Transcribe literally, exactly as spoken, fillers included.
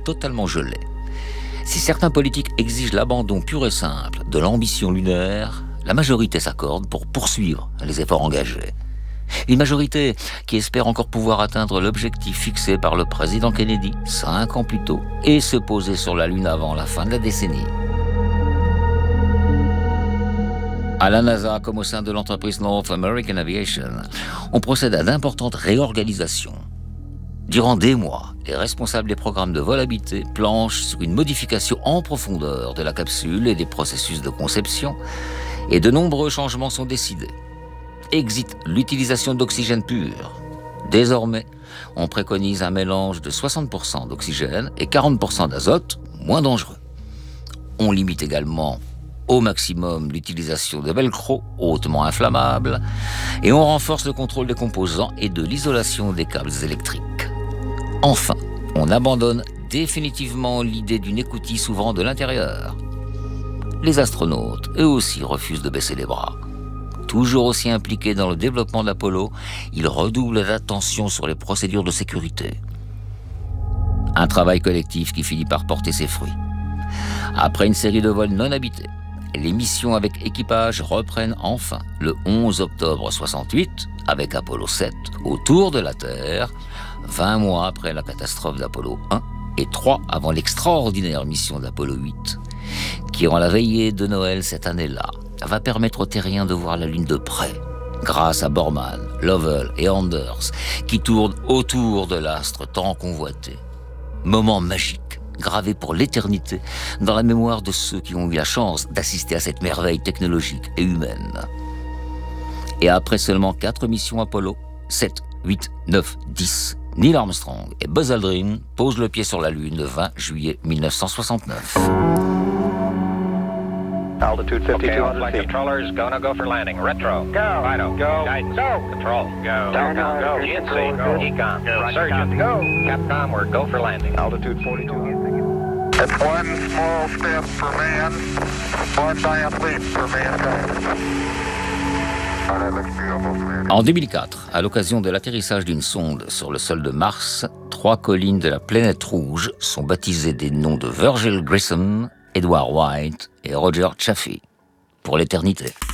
totalement gelés. Si certains politiques exigent l'abandon pur et simple de l'ambition lunaire, la majorité s'accorde pour poursuivre les efforts engagés. Une majorité qui espère encore pouvoir atteindre l'objectif fixé par le président Kennedy cinq ans plus tôt et se poser sur la Lune avant la fin de la décennie. À la NASA, comme au sein de l'entreprise North American Aviation, on procède à d'importantes réorganisations. Durant des mois, les responsables des programmes de vol habité planchent sur une modification en profondeur de la capsule et des processus de conception, et de nombreux changements sont décidés. Exit l'utilisation d'oxygène pur. Désormais, on préconise un mélange de soixante pour cent d'oxygène et quarante pour cent d'azote, moins dangereux. On limite également au maximum l'utilisation de velcro hautement inflammable et on renforce le contrôle des composants et de l'isolation des câbles électriques. Enfin, on abandonne définitivement l'idée d'une écoutille s'ouvrant de l'intérieur. Les astronautes, eux aussi, refusent de baisser les bras. Toujours aussi impliqués dans le développement d'Apollo, ils redoublent d'attention sur les procédures de sécurité. Un travail collectif qui finit par porter ses fruits. Après une série de vols non habités, les missions avec équipage reprennent enfin le onze octobre soixante-huit avec Apollo sept autour de la Terre, vingt mois après la catastrophe d'Apollo un et trois avant l'extraordinaire mission d'Apollo huit, qui en la veillée de Noël cette année-là va permettre aux terriens de voir la Lune de près, grâce à Borman, Lovell et Anders, qui tournent autour de l'astre tant convoité. Moment magique, gravé pour l'éternité dans la mémoire de ceux qui ont eu la chance d'assister à cette merveille technologique et humaine. Et après seulement quatre missions Apollo, sept, huit, neuf, dix, Neil Armstrong et Buzz Aldrin posent le pied sur la Lune le vingt juillet mille neuf cent soixante-neuf. Altitude fifty-two hundred okay, feet. Controllers, go, now go for landing. Retro. Go. Fido. Go. Guidance. Go. Control. Go. Telcom. Go. G N C. Go. Econ. Go. Surgeon. Go. Capcom, we're go for landing. Altitude forty-two. It's one small step for man, one giant leap for mankind. En deux mille quatre, à l'occasion de l'atterrissage d'une sonde sur le sol de Mars, trois collines de la planète rouge sont baptisées des noms de Virgil Grissom, Edward White et Roger Chaffee, pour l'éternité.